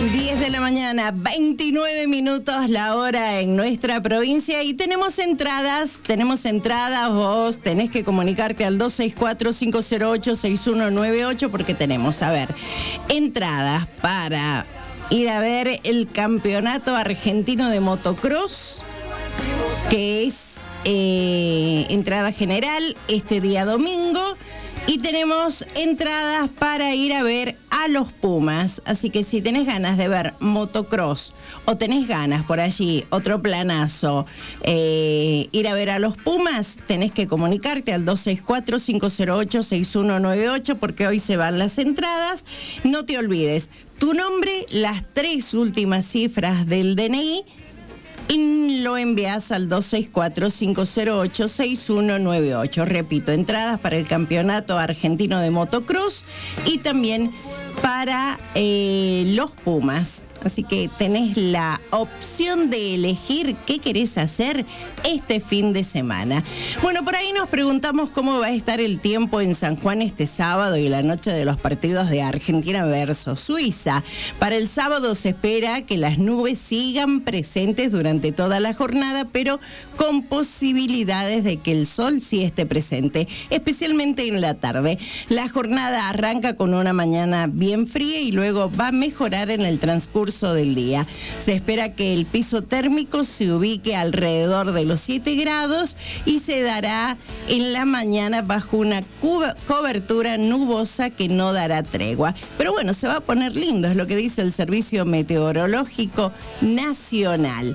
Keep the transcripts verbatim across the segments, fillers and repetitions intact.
diez de la mañana, veintinueve minutos la hora en nuestra provincia y tenemos entradas, tenemos entradas, vos tenés que comunicarte al dos seis cuatro, cinco cero ocho, seis uno nueve ocho porque tenemos, a ver, entradas para ir a ver el campeonato argentino de motocross, que es eh, entrada general este día domingo. Y tenemos entradas para ir a ver a los Pumas. Así que si tenés ganas de ver motocross o tenés ganas por allí, otro planazo, eh, ir a ver a los Pumas, tenés que comunicarte al dos seis cuatro, cinco cero ocho, seis uno nueve ocho porque hoy se van las entradas. No te olvides, tu nombre, las tres últimas cifras del D N I y lo envías al dos seis cuatro, cinco cero ocho, seis uno nueve ocho. Repito, entradas para el campeonato argentino de motocross y también para eh, los Pumas. Así que tenés la opción de elegir qué querés hacer este fin de semana. Bueno, por ahí nos preguntamos cómo va a estar el tiempo en San Juan este sábado y la noche de los partidos de Argentina versus Suiza. Para el sábado se espera que las nubes sigan presentes durante toda la jornada, pero con posibilidades de que el sol sí esté presente, especialmente en la tarde. La jornada arranca con una mañana bien fría y luego va a mejorar en el transcurso del día. Se espera que el piso térmico se ubique alrededor de los siete grados y se dará en la mañana bajo una cuba, cobertura nubosa que no dará tregua. Pero bueno, se va a poner lindo, es lo que dice el Servicio Meteorológico Nacional.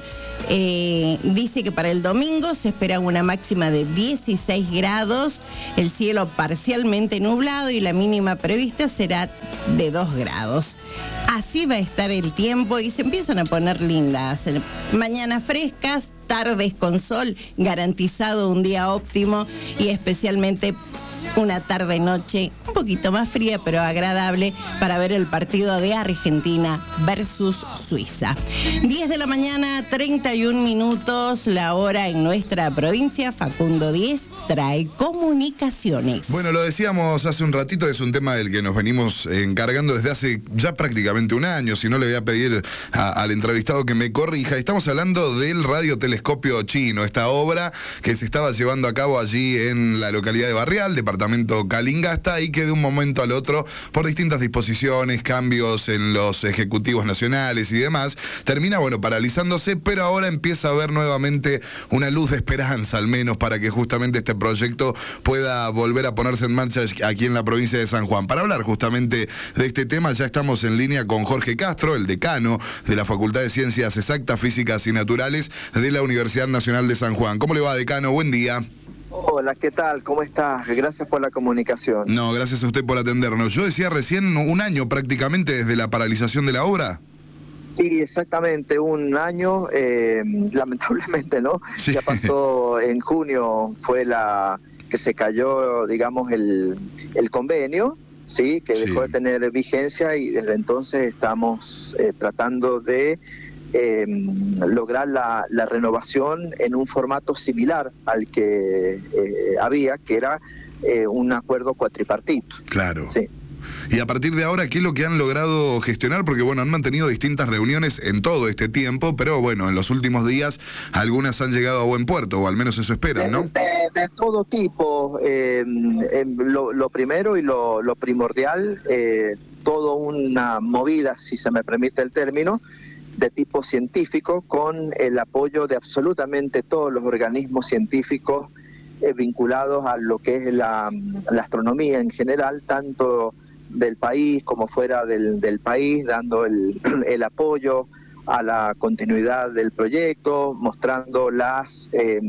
Eh, dice que para el domingo se espera una máxima de dieciséis grados, el cielo parcialmente nublado y la mínima prevista será de dos grados. Así va a estar el tiempo y se empiezan a poner lindas. Mañanas frescas, tardes con sol, garantizado un día óptimo y especialmente una tarde-noche un poquito más fría pero agradable para ver el partido de Argentina versus Suiza. diez de la mañana, treinta y un minutos, la hora en nuestra provincia. Facundo Díez trae comunicaciones. Bueno, lo decíamos hace un ratito, es un tema del que nos venimos encargando desde hace ya prácticamente un año, si no le voy a pedir a, al entrevistado que me corrija. Estamos hablando del radiotelescopio chino, esta obra que se estaba llevando a cabo allí en la localidad de Barrial, departamento Calingasta, y que de un momento al otro, por distintas disposiciones, cambios en los ejecutivos nacionales y demás, termina, bueno, paralizándose, pero ahora empieza a haber nuevamente una luz de esperanza, al menos, para que justamente este proyecto pueda volver a ponerse en marcha aquí en la provincia de San Juan. Para hablar justamente de este tema, ya estamos en línea con Jorge Castro, el decano de la Facultad de Ciencias Exactas, Físicas y Naturales de la Universidad Nacional de San Juan. ¿Cómo le va, decano? Buen día. Hola, ¿qué tal? ¿Cómo estás? Gracias por la comunicación. No, gracias a usted por atendernos. Yo decía recién un año prácticamente desde la paralización de la obra. Sí, exactamente, un año, eh, lamentablemente, ¿no? Sí. Ya pasó en junio, fue la que se cayó, digamos, el, el convenio, ¿sí? Que dejó sí. de tener vigencia y desde entonces estamos eh, tratando de Eh, lograr la, la renovación en un formato similar al que eh, había, que era eh, un acuerdo cuatripartito. Claro. Sí. Y a partir de ahora, ¿qué es lo que han logrado gestionar? Porque, bueno, han mantenido distintas reuniones en todo este tiempo, pero, bueno, en los últimos días algunas han llegado a buen puerto, o al menos eso esperan, ¿no? De, de, de todo tipo. Eh, eh, lo, lo primero y lo, lo primordial, eh, toda una movida, si se me permite el término, de tipo científico, con el apoyo de absolutamente todos los organismos científicos eh, vinculados a lo que es la, la astronomía en general, tanto del país como fuera del, del país, dando el, el apoyo a la continuidad del proyecto, mostrando las, eh,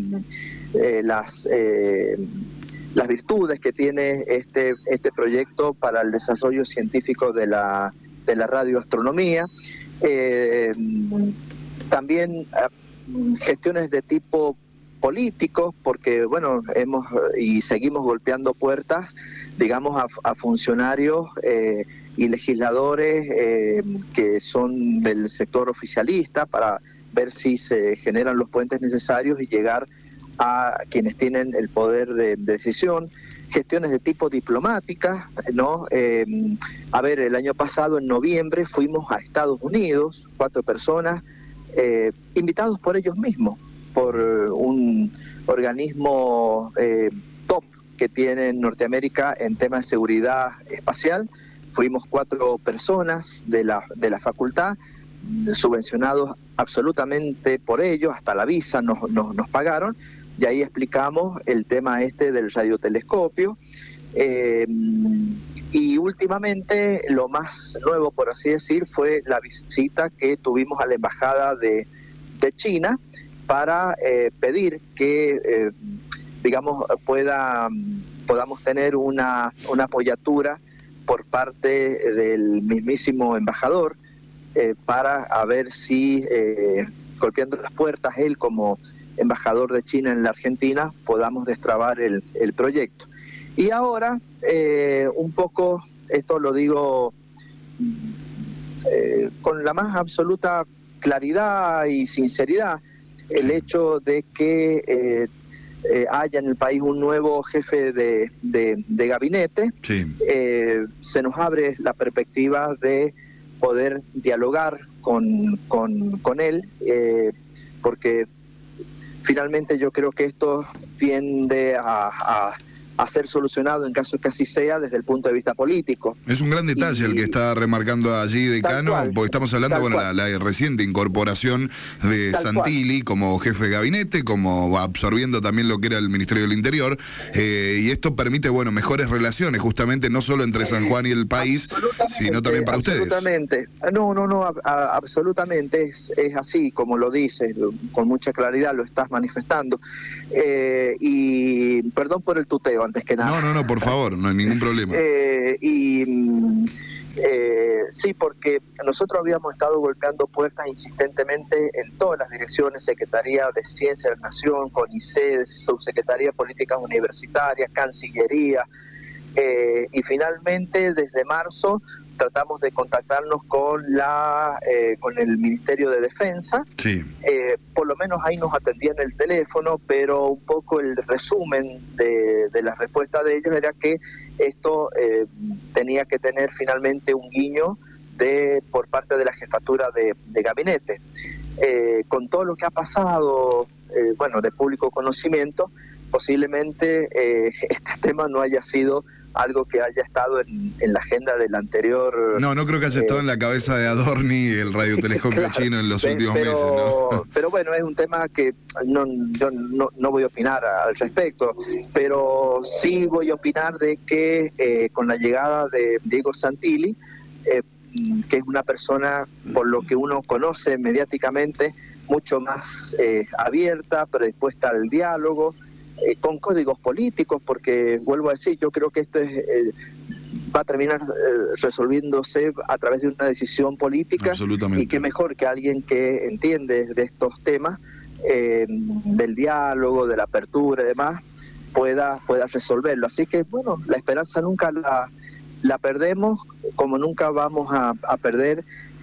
eh, las, eh, las virtudes que tiene este, este proyecto para el desarrollo científico de la, de la radioastronomía. Eh, también uh, gestiones de tipo políticos, porque bueno, hemos y seguimos golpeando puertas, digamos, a, a funcionarios eh, y legisladores eh, que son del sector oficialista, para ver si se generan los puentes necesarios y llegar a quienes tienen el poder de, de decisión. gestiones de tipo diplomática, ¿no? Eh, a ver, el año pasado, en noviembre, fuimos a Estados Unidos, cuatro personas, eh, invitados por ellos mismos, por un organismo eh, top que tiene en Norteamérica en temas de seguridad espacial. Fuimos cuatro personas de la, de la facultad, subvencionados absolutamente por ellos, hasta la visa nos, nos, nos pagaron, y ahí explicamos el tema este del radiotelescopio. Eh, y últimamente, lo más nuevo, por así decir, fue la visita que tuvimos a la Embajada de, de China para eh, pedir que, eh, digamos, pueda, podamos tener una, una apoyatura por parte del mismísimo embajador, eh, para a ver si, eh, golpeando las puertas, él como embajador de China en la Argentina, podamos destrabar el, el proyecto. Y ahora, eh, un poco, esto lo digo eh, con la más absoluta claridad y sinceridad, el hecho de que eh, eh, haya en el país un nuevo jefe de, de, de gabinete, sí. eh, se nos abre la perspectiva de poder dialogar con, con, con él, eh, porque finalmente yo creo que esto tiende a, a, a ser solucionado, en caso que así sea, desde el punto de vista político. Es un gran detalle y, el que está remarcando allí Decano, cual, porque estamos hablando, bueno, la, la reciente incorporación de Santilli cual. como jefe de gabinete, como absorbiendo también lo que era el Ministerio del Interior, eh, y esto permite, bueno, mejores relaciones, justamente, no solo entre San Juan y el país, sino también para absolutamente. ustedes. No, no, no, a, a, absolutamente es, es así, como lo dices, con mucha claridad lo estás manifestando. Eh, y perdón por el tuteo, antes que nada. No, no, no, por favor, no hay ningún problema. Eh, y eh, sí, porque nosotros habíamos estado golpeando puertas insistentemente en todas las direcciones: Secretaría de Ciencia de la Nación, CONICET, Subsecretaría de Políticas Universitarias, Cancillería, eh, y finalmente desde marzo tratamos de contactarnos con la eh, con el Ministerio de Defensa. Sí. Eh, por lo menos ahí nos atendían el teléfono, pero un poco el resumen de, de la respuesta de ellos era que esto eh, tenía que tener finalmente un guiño de por parte de la jefatura de, de gabinete. Eh, con todo lo que ha pasado, eh, bueno, de público conocimiento, posiblemente eh, este tema no haya sido algo que haya estado en, en la agenda del anterior... No, no creo que haya eh, estado en la cabeza de Adorni el radiotelescopio claro, chino en los pe, últimos pero, meses, ¿no? Pero bueno, es un tema que no, yo no, no voy a opinar al respecto, pero sí voy a opinar de que eh, con la llegada de Diego Santilli, eh, que es una persona, por lo que uno conoce mediáticamente, mucho más eh, abierta, predispuesta al diálogo, Eh, con códigos políticos, porque vuelvo a decir, yo creo que esto es, eh, va a terminar eh, resolviéndose a través de una decisión política, y que mejor que alguien que entiende de estos temas, eh, del diálogo, de la apertura y demás, pueda, pueda resolverlo. Así que bueno, la esperanza nunca la, la perdemos, como nunca vamos a, a perder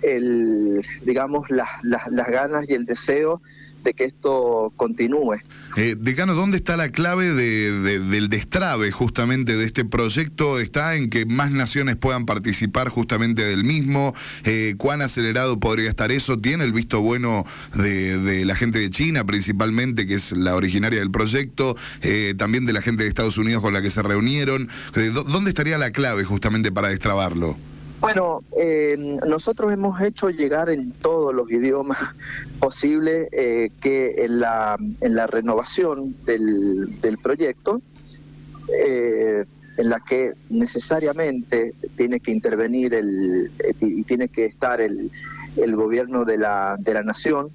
el, digamos, la, la, las ganas y el deseo de que esto continúe. Eh, Decano, ¿dónde está la clave de, de, del destrabe justamente de este proyecto? ¿Está en que más naciones puedan participar justamente del mismo? Eh, ¿Cuán acelerado podría estar eso? ¿Tiene el visto bueno de, de la gente de China principalmente, que es la originaria del proyecto? Eh, también de la gente de Estados Unidos con la que se reunieron. Eh, ¿Dónde estaría la clave justamente para destrabarlo? Bueno, eh, nosotros hemos hecho llegar en todos los idiomas posibles eh, que en la, en la renovación del, del proyecto, eh, en la que necesariamente tiene que intervenir el, y tiene que estar el, el gobierno de la, de la nación,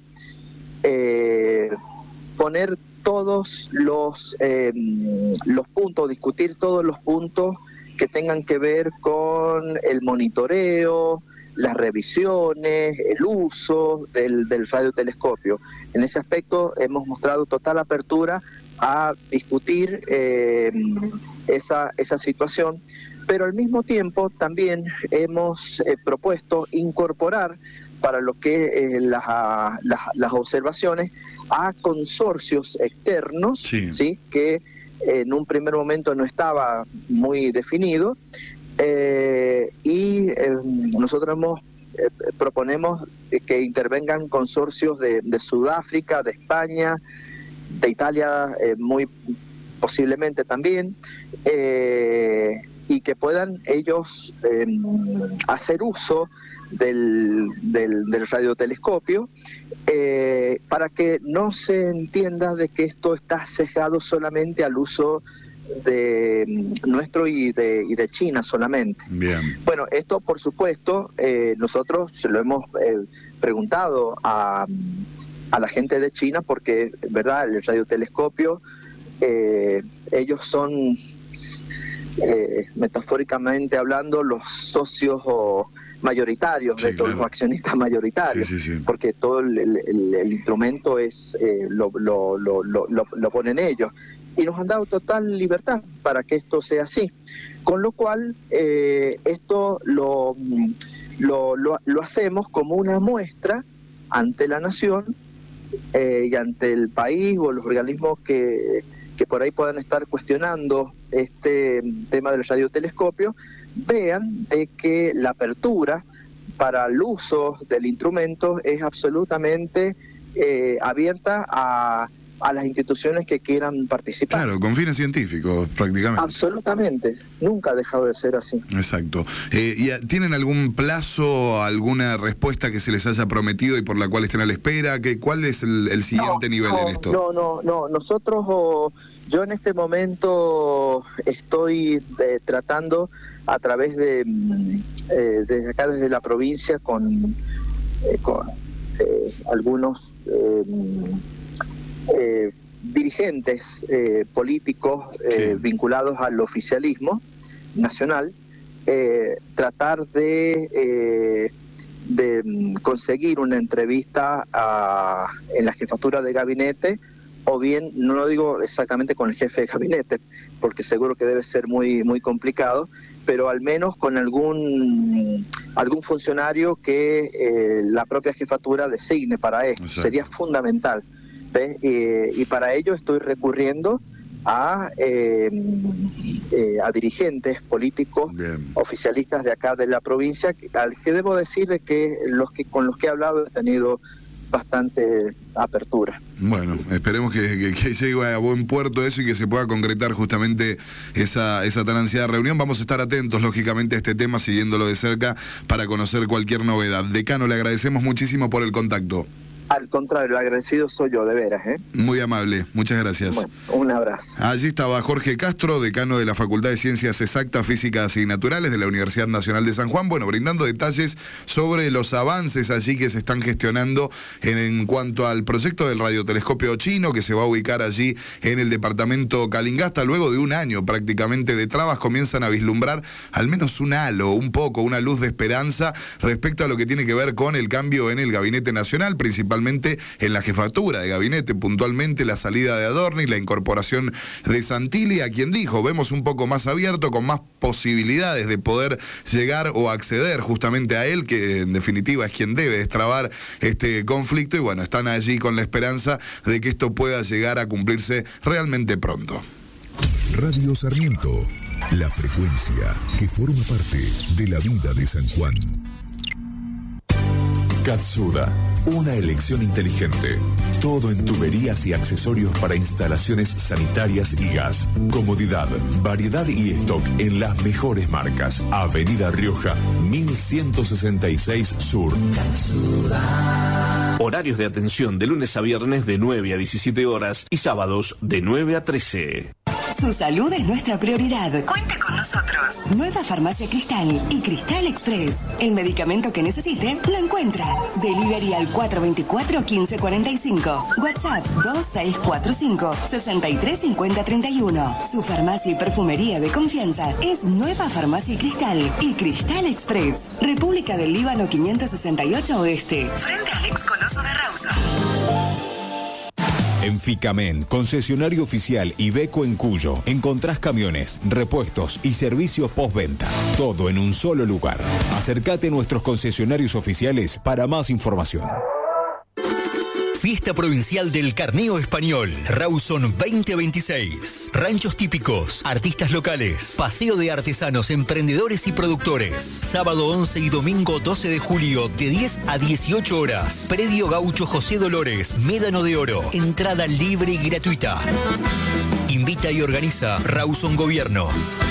eh, poner todos los, eh, los puntos, discutir todos los puntos que tengan que ver con el monitoreo, las revisiones, el uso del, del radiotelescopio. En ese aspecto hemos mostrado total apertura a discutir eh, esa, esa situación, pero al mismo tiempo también hemos eh, propuesto incorporar para lo que eh, la, la, las observaciones a consorcios externos, sí, ¿sí? que en un primer momento no estaba muy definido, eh, y eh, nosotros hemos, eh, proponemos que intervengan consorcios de, de Sudáfrica, de España, de Italia, eh, muy posiblemente también, eh, y que puedan ellos eh, hacer uso del, del, del radiotelescopio, eh, para que no se entienda de que esto está sesgado solamente al uso de nuestro y de, y de China solamente. Bien. Bueno, esto por supuesto, eh, nosotros se lo hemos eh, preguntado a, a la gente de China, porque, ¿verdad?, el radiotelescopio, eh, ellos son, eh, metafóricamente hablando, los socios o mayoritarios, sí, de todos, claro, los accionistas mayoritarios, sí, sí, sí. Porque todo el, el, el instrumento es eh, lo, lo, lo, lo, lo ponen ellos, y nos han dado total libertad para que esto sea así, con lo cual eh, esto lo, lo, lo, lo hacemos como una muestra ante la nación, eh, y ante el país o los organismos que, que por ahí puedan estar cuestionando este tema del radiotelescopio, vean de que la apertura para el uso del instrumento es absolutamente eh, abierta a, a las instituciones que quieran participar. Claro, con fines científicos prácticamente. Absolutamente, nunca ha dejado de ser así. Exacto. Eh, ¿y ¿Tienen algún plazo, alguna respuesta que se les haya prometido y por la cual estén a la espera? ¿Qué, ¿Cuál es el, el siguiente no, nivel no, en esto? No, no, no, nosotros... Oh, yo en este momento estoy eh, tratando a través de, eh, desde acá, desde la provincia, con, eh, con eh, algunos eh, eh, dirigentes eh, políticos eh, sí. vinculados al oficialismo nacional, eh, tratar de, eh, de conseguir una entrevista a, en la jefatura de gabinete, o bien, no lo digo exactamente con el jefe de gabinete, porque seguro que debe ser muy muy complicado, pero al menos con algún algún funcionario que eh, la propia jefatura designe para esto. Exacto. Sería fundamental, ¿ves? Eh, y para ello estoy recurriendo a eh, eh, a dirigentes políticos, bien, oficialistas de acá de la provincia, al que debo decirle que los que con los que he hablado he tenido bastante apertura. Bueno, esperemos que, que, que llegue a buen puerto eso y que se pueda concretar justamente esa, esa tan ansiada reunión. Vamos a estar atentos, lógicamente, a este tema, siguiéndolo de cerca para conocer cualquier novedad. Decano, le agradecemos muchísimo por el contacto. Al contrario, el agradecido soy yo, de veras, ¿eh? Muy amable, muchas gracias. Bueno, un abrazo. Allí estaba Jorge Castro, decano de la Facultad de Ciencias Exactas, Físicas y Naturales de la Universidad Nacional de San Juan, bueno, brindando detalles sobre los avances allí que se están gestionando en, en cuanto al proyecto del radiotelescopio chino, que se va a ubicar allí en el departamento Calingasta. Luego de un año prácticamente de trabas, comienzan a vislumbrar al menos un halo, un poco, una luz de esperanza respecto a lo que tiene que ver con el cambio en el Gabinete Nacional, principalmente en la jefatura de gabinete, puntualmente la salida de Adorni, la incorporación de Santilli, a quien dijo, vemos un poco más abierto, con más posibilidades de poder llegar o acceder justamente a él, que en definitiva es quien debe destrabar este conflicto, y bueno, están allí con la esperanza de que esto pueda llegar a cumplirse realmente pronto. Radio Sarmiento, la frecuencia que forma parte de la vida de San Juan. Katsuda, una elección inteligente. Todo en tuberías y accesorios para instalaciones sanitarias y gas. Comodidad, variedad y stock en las mejores marcas. Avenida Rioja, mil ciento sesenta y seis Sur. Katsuda. Horarios de atención de lunes a viernes de nueve a diecisiete horas y sábados de nueve a trece. Su salud es nuestra prioridad. Cuente con nosotros. Nueva Farmacia Cristal y Cristal Express. El medicamento que necesite lo encuentra. Delivery al cuatro veinticuatro, quince cuarenta y cinco. WhatsApp dos seis cuatro cinco, sesenta y tres cincuenta treinta y uno. Su farmacia y perfumería de confianza es Nueva Farmacia Cristal y Cristal Express. República del Líbano quinientos sesenta y ocho Oeste. Frente al ex Coloso de Rawson. En Ficamen, concesionario oficial Iveco en Cuyo, encontrás camiones, repuestos y servicios postventa. Todo en un solo lugar. Acércate a nuestros concesionarios oficiales para más información. Fiesta Provincial del Carneo Español, Rawson veinte veintiséis. Ranchos típicos, artistas locales, paseo de artesanos, emprendedores y productores. Sábado once y domingo doce de julio de diez a dieciocho horas. Predio Gaucho José Dolores, Médano de Oro. Entrada libre y gratuita. Invita y organiza Rawson Gobierno.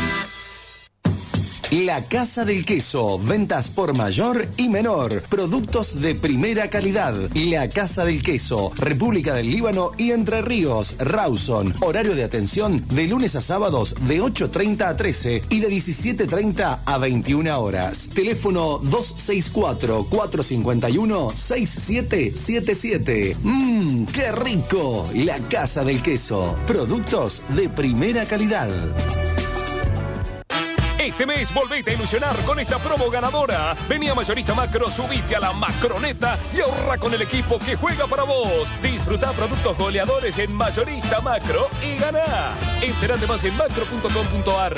La Casa del Queso, ventas por mayor y menor, productos de primera calidad. La Casa del Queso, República del Líbano y Entre Ríos, Rawson. Horario de atención de lunes a sábados de ocho treinta a trece y de diecisiete treinta a veintiuna horas. Teléfono dos seis cuatro, cuatro cinco uno, seis siete siete siete. Mmm, qué rico. La Casa del Queso, productos de primera calidad. Este mes volvete a ilusionar con esta promo ganadora. Vení a Mayorista Macro, subite a la Macroneta y ahorra con el equipo que juega para vos. Disfruta productos goleadores en Mayorista Macro y ganá. Enterate más en macro punto com punto ar.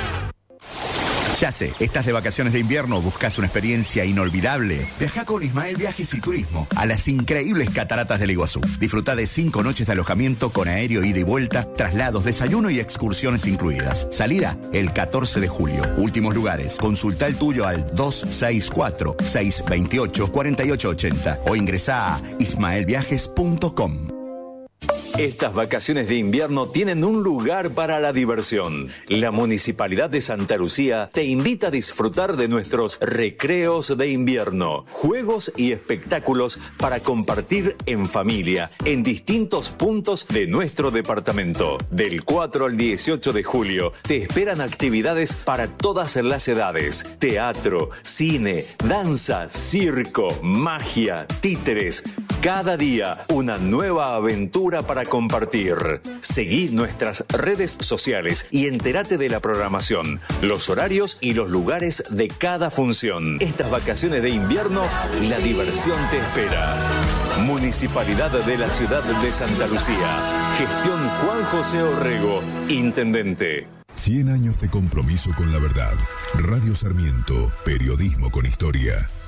Ya sé, estás de vacaciones de invierno, buscas una experiencia inolvidable. Viaja con Ismael Viajes y Turismo a las increíbles cataratas del Iguazú. Disfruta de cinco noches de alojamiento con aéreo ida y vuelta, traslados, desayuno y excursiones incluidas. Salida el catorce de julio. Últimos lugares. Consulta el tuyo al dos seis cuatro, seis dos ocho, cuatro ocho ocho cero o ingresa a ismael viajes punto com. Estas vacaciones de invierno tienen un lugar para la diversión. La Municipalidad de Santa Lucía te invita a disfrutar de nuestros recreos de invierno, juegos y espectáculos para compartir en familia en distintos puntos de nuestro departamento. Del cuatro al dieciocho de julio te esperan actividades para todas las edades: teatro, cine, danza, circo, magia, títeres. Cada día una nueva aventura para compartir. Seguí nuestras redes sociales y entérate de la programación, los horarios y los lugares de cada función. Estas vacaciones de invierno, la diversión te espera. Municipalidad de la Ciudad de Santa Lucía. Gestión Juan José Orrego, Intendente. cien años de compromiso con la verdad. Radio Sarmiento, periodismo con historia.